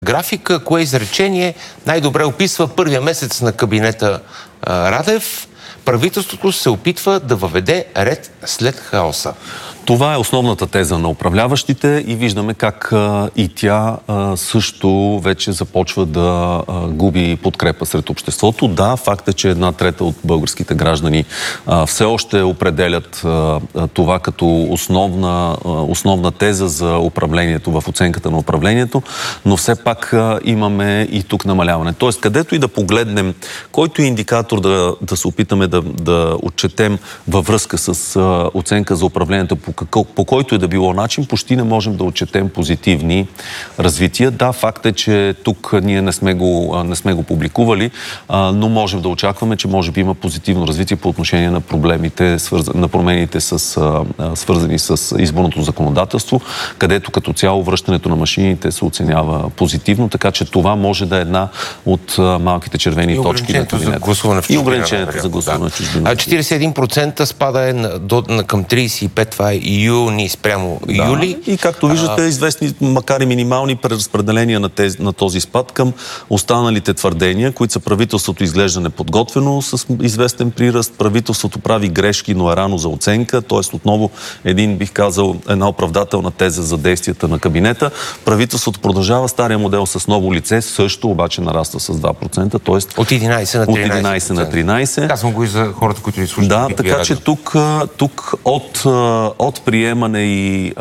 графика, кое изречение най-добре описва първия месец на кабинета Радев? Правителството се опитва да въведе ред след хаоса. Това е основната теза на управляващите и виждаме как и тя също вече започва да губи подкрепа сред обществото. Да, факт е, че 1/3 от българските граждани все още определят това като основна теза за управлението, в оценката на управлението, но все пак имаме и тук намаляване. Тоест, където и да погледнем, който индикатор да се опитаме да отчетем във връзка с оценка за управлението по който и да било начин, почти не можем да отчетем позитивни развития. Да, факт е, че тук ние не сме го публикували, но можем да очакваме, че може би има позитивно развитие по отношение на проблемите, на промените свързани с изборното законодателство, където като цяло връщането на машините се оценява позитивно, така че това може да е една от малките червени точки на кабинета. И ограничението за гласуване в чужбина. 41% спада към 35%, това е юни спрямо юли. И както виждате, известни, макар и минимални преразпределения на този спад към останалите твърдения, които са правителството изглежда неподготвено с известен приръст. Правителството прави грешки, но е рано за оценка. Т.е. отново бих казал, една оправдателна теза за действията на кабинета. Правителството продължава стария модел с ново лице, също обаче нараства с 2%. Т.е. от 11 на 13%. От 11 на 13%. Казвам го и за хората, които ни слушат. Да, така че тук от приемане и,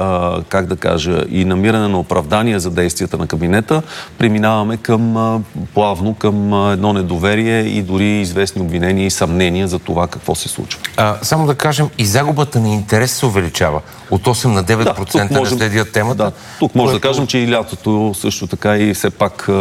и намиране на оправдания за действията на кабинета, преминаваме плавно към едно недоверие и дори известни обвинения и съмнения за това какво се случва. Само да кажем, и загубата на интерес се увеличава. От 8 на 9% не следят темата. Да, тук може да кажем, че и лятото също така и все пак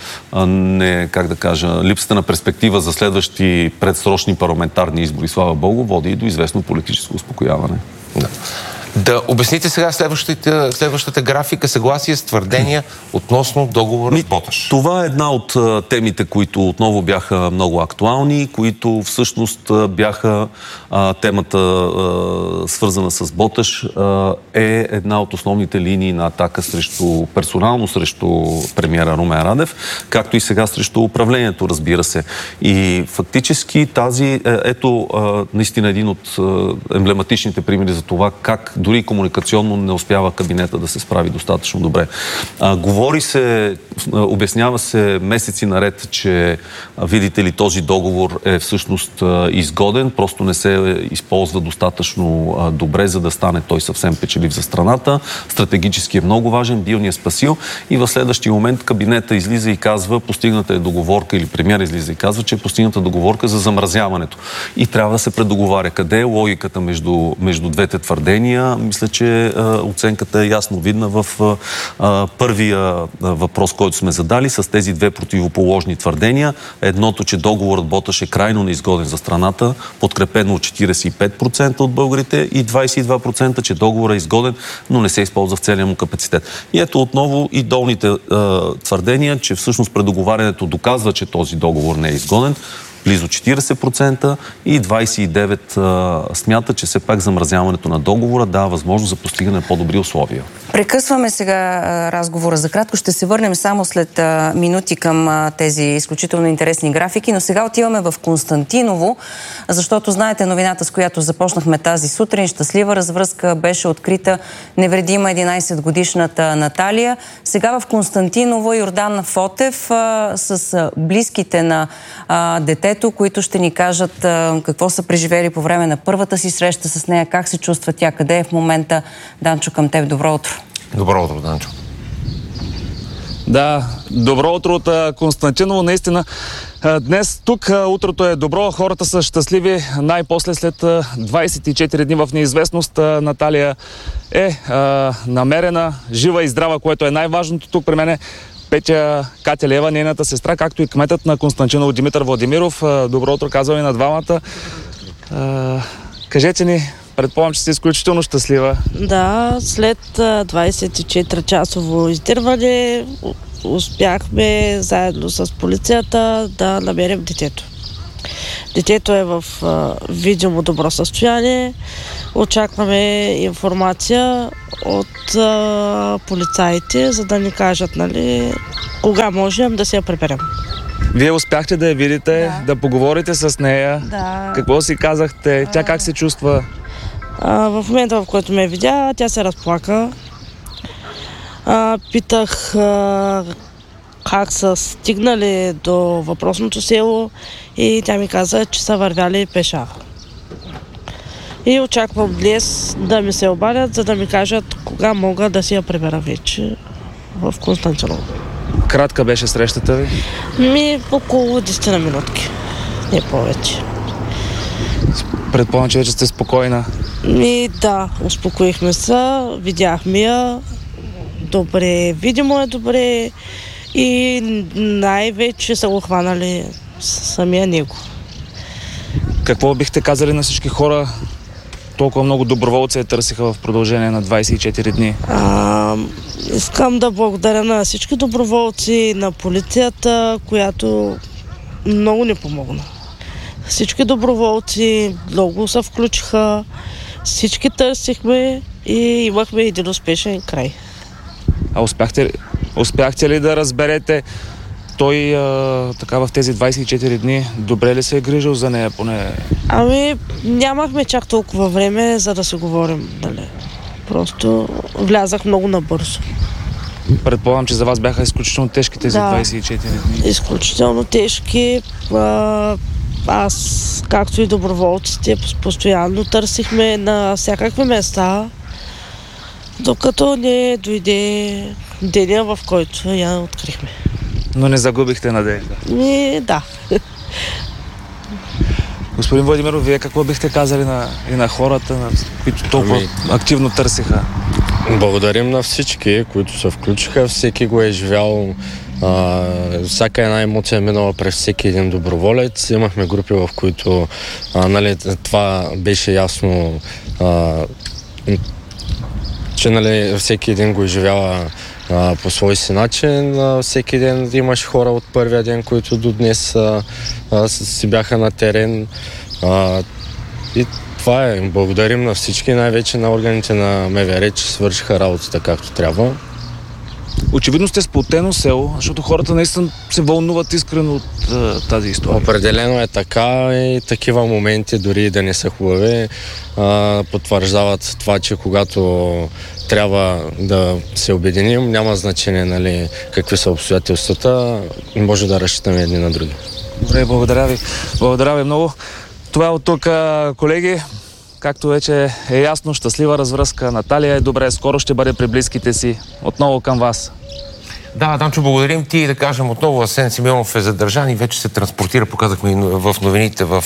липсата на перспектива за следващи предсрочни парламентарни избори, слава Богу, води и до известно политическо успокояване. Да обясните сега следващата графика, съгласие с твърдения относно договора с Боташ. Това е една от темите, които отново бяха много актуални, които всъщност бяха темата свързана с Боташ, е една от основните линии на атака персонално срещу премиера Румен Радев, както и сега срещу управлението, разбира се. И фактически наистина един от емблематичните примери за това как дори комуникационно не успява кабинета да се справи достатъчно добре. Обяснява се месеци наред, че видите ли, този договор е всъщност изгоден, просто не се използва достатъчно добре, за да стане той съвсем печелив за страната. Стратегически е много важен, бил ни е спасил и в следващия момент кабинета излиза и казва, постигната е договорка, или премиера излиза и казва, че е постигната договорка за замразяването. И трябва да се предоговаря. Къде е логиката между двете твърдения? Мисля, че оценката е ясно видна в първия въпрос, който сме задали, с тези две противоположни твърдения. Едното, че договорът Боташ е крайно неизгоден за страната, подкрепено от 45% от българите, и 22%, че договорът е изгоден, но не се използва в целия му капацитет. И ето отново и долните твърдения, че всъщност предоговарянето доказва, че този договор не е изгоден, близо 40%, и 29% смята, че все пак замразяването на договора дава възможност за постигане на по-добри условия. Прекъсваме сега разговора за кратко. Ще се върнем само след минути към тези изключително интересни графики, но сега отиваме в Константиново, защото знаете новината, с която започнахме тази сутрин. Щастлива развръзка, беше открита невредима 11-годишната Наталия. Сега в Константиново Йордан Фотев с близките на детето, които ще ни кажат какво са преживели по време на първата си среща с нея, как се чувства тя, къде е в момента. Данчо, към теб добро утро. Добро утро, Данчо. Да, добро утро от Константиново. Наистина, днес тук утрото е добро, хората са щастливи. Най-после след 24 дни в неизвестност Наталия е намерена жива и здрава, което е най-важното. Тук при мен е Петя Кателева, нейната сестра, както и кметът на Константиново Димитър Владимиров. Добро утро, казвам и на двамата. Кажете ни, предполагам, че сте изключително щастлива. Да, след 24-часово издирване успяхме заедно с полицията да намерим детето. детето е в видимо добро състояние. Очакваме информация от полицаите, за да ни кажат, нали, кога можем да се я приберем. Вие успяхте да я видите, да поговорите с нея. Да. Какво си казахте? Тя как се чувства? В момента, в който ме видя, тя се разплака. Питах как са стигнали до въпросното село и тя ми каза, че са вървяли пеша. И очаквам днес да ми се обадят, за да ми кажат кога мога да си я прибера вече в Константиново. Кратка беше срещата ви? Около 10 на минутки, не повече. Предполагам, че вече сте спокойна. Да, успокоихме се, видяхме я. Добре, видимо е добре и най-вече са го хванали самия него. Какво бихте казали на всички хора? Толкова много доброволци я търсиха в продължение на 24 дни. Искам да благодаря на всички доброволци, на полицията, която много ни помогна. Всички доброволци много се включиха, всички търсихме и имахме един успешен край. А успяхте ли да разберете той така в тези 24 дни добре ли се е грижил за нея поне? Нямахме чак толкова време, за да се говорим. Дали. Просто влязах много набързо. Предполагам, че за вас бяха изключително тежки тези 24 дни. Изключително тежки. Аз, както и доброволците, постоянно търсихме на всякакви места, докато не дойде деня, в който я открихме. Но не загубихте надежда? Да. Господин Владимиров, вие какво бихте казали на хората, които толкова активно търсиха? Благодарим на всички, които се включиха. Всеки го е живял. Всяка една емоция е минала през всеки един доброволец. Имахме групи, в които това беше ясно, че всеки един го изживява по свой си начин. Всеки ден имаше хора от първия ден, които до днес си бяха на терен. И това е. Благодарим на всички, най-вече на органите на МВР, че свършиха работата както трябва. Очевидно сте сплотено село, защото хората наистина се вълнуват искрено от тази история. Определено е така и такива моменти, дори да не са хубави, потвърждават това, че когато трябва да се обединим, няма значение какви са обстоятелствата, може да разчитаме едни на други. Добре, благодаря ви. Благодаря ви много. Това е от тук, колеги. Както вече е ясно, щастлива развръзка. Наталия е добре, скоро ще бъде при близките си. Отново към вас. Да, Данчо, благодарим ти и да кажем отново, Асен Симеонов е задържан и вече се транспортира, показахме и в новините в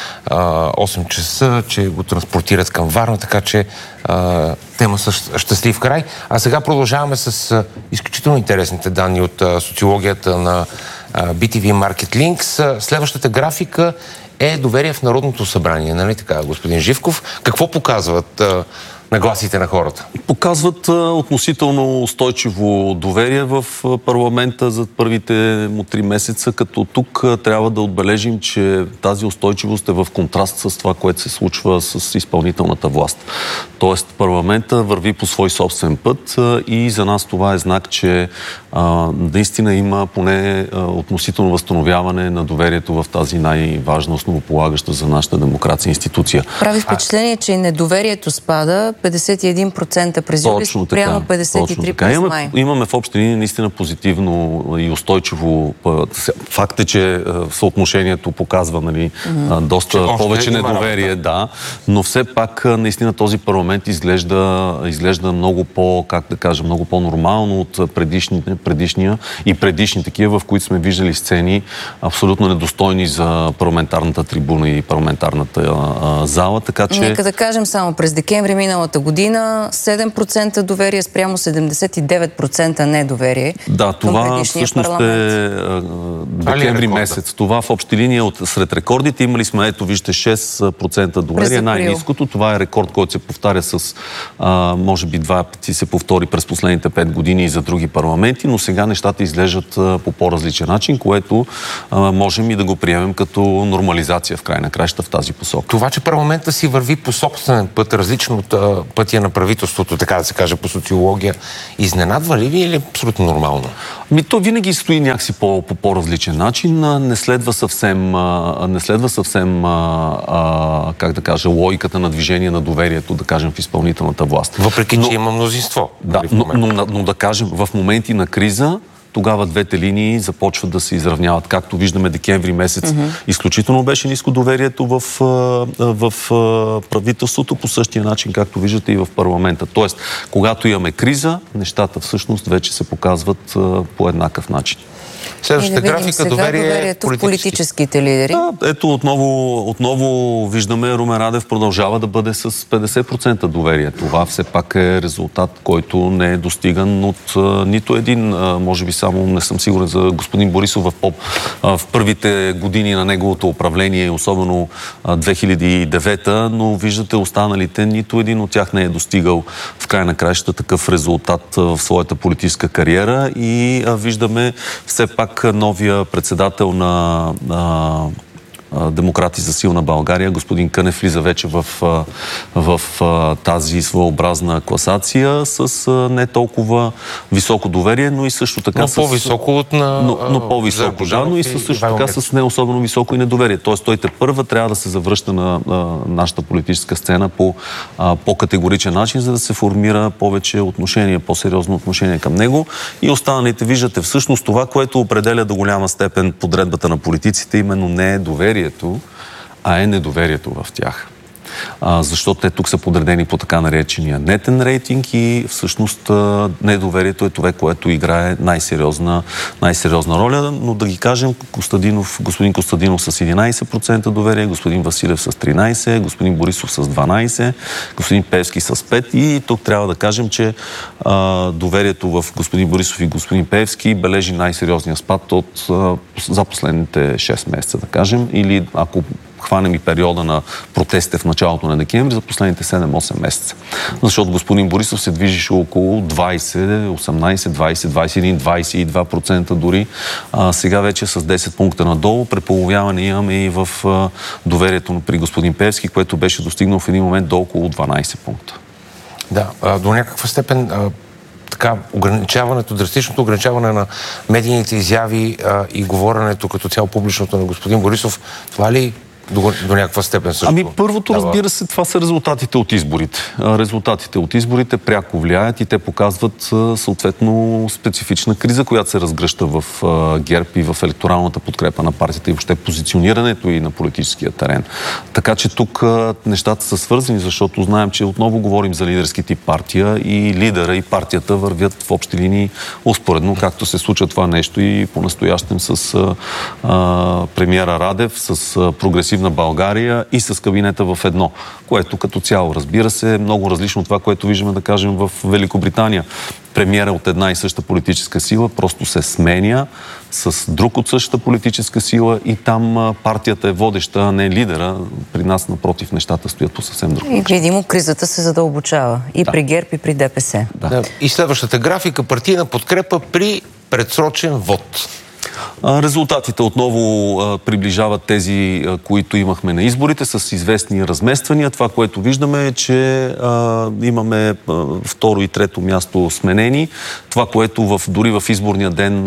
8 часа, че го транспортират към Варна, така че тема с щастлив край. А сега продължаваме с изключително интересните данни от социологията на BTV Market Links. Следващата графика е доверие в Народното събрание, нали така, господин Живков? Какво показват нагласите на хората? Показват относително устойчиво доверие в парламента за първите му 3 месеца, като тук трябва да отбележим, че тази устойчивост е в контраст с това, което се случва с изпълнителната власт. Тоест парламента върви по свой собствен път и за нас това е знак, че наистина има поне относително възстановяване на доверието в тази най-важна, основополагаща за нашата демокрация институция. Прави впечатление, че недоверието спада. 51% през юли, прямо 53% през май. Имаме в общи линии наистина позитивно и устойчиво. Факт е, че съотношението показва доста повече недоверие, да, но все пак наистина този парламент изглежда много много по-нормално от предишния и предишни такива, в които сме виждали сцени абсолютно недостойни за парламентарната трибуна и парламентарната зала, така че... Нека да кажем само, през декември миналата миналата година, 7% доверие спрямо 79% недоверие. Да, това всъщност е декември месец. Това в общи линии сред рекордите. Имали сме, ето вижте, 6% доверие, най-ниското. Това е рекорд, който се повтаря с, може би, 2 пъти се повтори през последните 5 години и за други парламенти, но сега нещата изглеждат по по-различен начин, което можем и да го приемем като нормализация в край на краища в тази посока. Това, че парламента си върви по собствен път, различно от пътя на правителството, така да се каже по социология, изненадва ли ви или е абсолютно нормално? То винаги стои някакси по по-различен начин. Не следва съвсем, как да кажа, логиката на движение на доверието, да кажем, в изпълнителната власт. Въпреки, че има мнозинство. Да, но да кажем, в моменти на криза, тогава двете линии започват да се изравняват. Както виждаме, декември месец изключително беше ниско доверието в правителството, по същия начин, както виждате и в парламента. Тоест, когато имаме криза, нещата всъщност вече се показват по еднакъв начин. Следващата графика, доверието в политическите лидери. Да, ето отново виждаме, Румен Радев продължава да бъде с 50% доверие. Това все пак е резултат, който не е достиган от нито един. Може би само не съм сигурен за господин Борисов в първите години на неговото управление, особено 2009, но виждате останалите, нито един от тях не е достигал в край на краищата такъв резултат в своята политическа кариера и виждаме все пак новия председател на Демократи за силна България, господин Кънев, влиза вече в тази своеобразна класация с не толкова високо доверие, но и също така но по-високо от но по-високо, да, но и също така с не особено високо и недоверие. Тоест той тепърва трябва да се завръща на нашата политическа сцена по по-категоричен начин, за да се формира повече отношение, по-сериозно отношение към него. И останалите виждате всъщност това, което определя до голяма степен подредбата на политиците, именно не е доверието, а е недоверието в тях. Защото те тук са подредени по така наречения нетен рейтинг и всъщност недоверието е това, което играе най-сериозна роля. Но да ги кажем, господин Костадинов с 11% доверие, господин Василев с 13%, господин Борисов с 12%, господин Пеевски с 5%. И тук трябва да кажем, че доверието в господин Борисов и господин Пеевски бележи най-сериозния спад за последните 6 месеца, да кажем. Или ако хванем и периода на протестите в началото на декември за последните 7-8 месеца. Защото господин Борисов се движише около 20, 18, 20, 21, 22% дори. Сега вече с 10 пункта надолу. Преполовяване имаме и в доверието при господин Пеевски, което беше достигнал в един момент до около 12 пункта. Да, до някаква степен драстичното ограничаване на медийните изяви и говоренето като цяло публичното на господин Борисов, това ли до някаква степен също? Първото, разбира се, това са резултатите от изборите. Резултатите от изборите пряко влияят и те показват съответно специфична криза, която се разгръща в ГЕРБ и в електоралната подкрепа на партията и въобще позиционирането и на политическия терен. Така че тук нещата са свързани, защото знаем, че отново говорим за лидерски тип партия и лидера и партията вървят в общи линии успоредно, както се случва това нещо и по-настоящем с премиера Радев, с прогресивна България и с кабинета в едно, което като цяло, разбира се, е много различно от това, което виждаме, да кажем, в Великобритания. Премиера от една и съща политическа сила просто се сменя с друг от същата политическа сила и там партията е водеща, а не лидера. При нас, напротив, нещата стоят по съвсем друг начин. И видимо кризата се задълбочава. И при ГЕРБ, и при ДПС. Да. И следващата графика, партийна подкрепа при предсрочен вод. Резултатите отново приближават тези, които имахме на изборите, с известни размествания. Това, което виждаме е, че имаме второ и трето място сменени. Това, което дори в изборния ден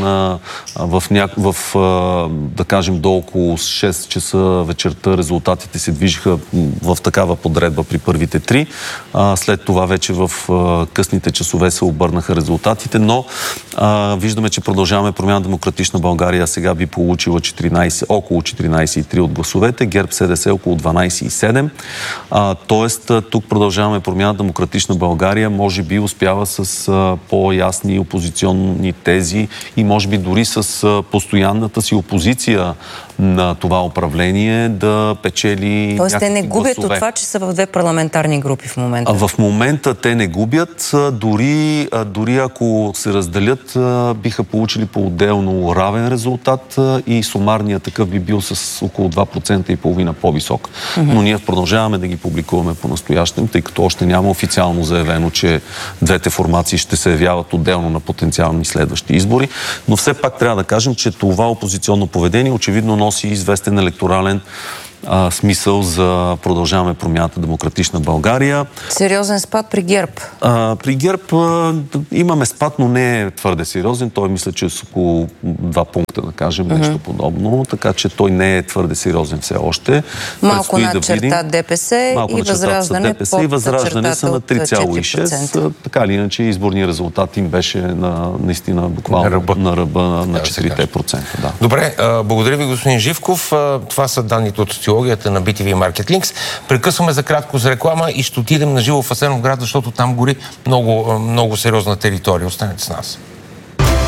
да кажем до около 6 часа вечерта резултатите се движиха в такава подредба при първите три. След това вече в късните часове се обърнаха резултатите, но виждаме, че продължаваме Промяна Демократична България България сега би получила около 14,3 от гласовете, ГЕРБ СДС около 12,7. Тоест, тук продължаваме промяна. Демократична България може би успява с по-ясни опозиционни тези и може би дори с постоянната си опозиция на това управление да печели. Тоест те не губят от това, че са в две парламентарни групи в момента. В момента те не губят. Дори ако се разделят, биха получили по-отделно равен резултат и сумарният такъв би бил с около 2,5% по-висок. Но ние продължаваме да ги публикуваме по-настоящем, тъй като още няма официално заявено, че двете формации ще се явяват отделно на потенциални следващи избори. Но все пак трябва да кажем, че това опозиционно поведение очевидно носи известен електорален смисъл за Продължаваме промяната Демократична България. Сериозен спад при ГЕРБ? При ГЕРБ имаме спад, но не е твърде сериозен. Той мисля, че е с около 2 пункта, да кажем, нещо подобно. Така че той не е твърде сериозен все още. Малко над черта ДПС и Възраждане под Възраждане са на 3,6. Така или иначе изборният резултат им беше наистина буквално на ръба на 4%. Да. Добре, благодаря ви, господин Живков. Това са данните от социологията на BTV Market. Прекъсваме за кратко за реклама и ще отидем на живо в Асеновград, защото там гори много сериозна територия. Останете с нас.